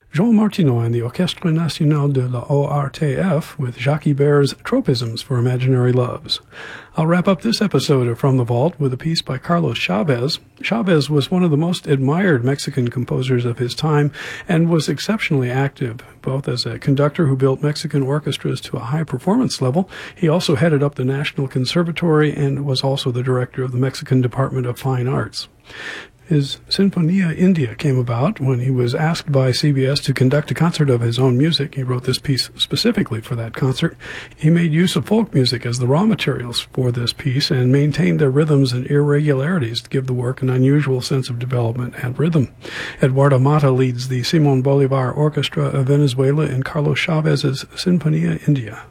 Jean Martineau and the Orchestre National de l'ORTF with Jacques Ibert's Tropisms for Imaginary Loves. I'll wrap up this episode of From the Vault with a piece by Carlos Chavez. Chavez was one of the most admired Mexican composers of his time and was exceptionally active, both as a conductor who built Mexican orchestras to a high performance level. He also headed up the National Conservatory and was also the director of the Mexican Department of Fine Arts. His Sinfonia India came about when he was asked by CBS to conduct a concert of his own music. He wrote this piece specifically for that concert. He made use of folk music as the raw materials for this piece and maintained their rhythms and irregularities to give the work an unusual sense of development and rhythm. Eduardo Mata leads the Simon Bolivar Orchestra of Venezuela in Carlos Chavez's Sinfonia India.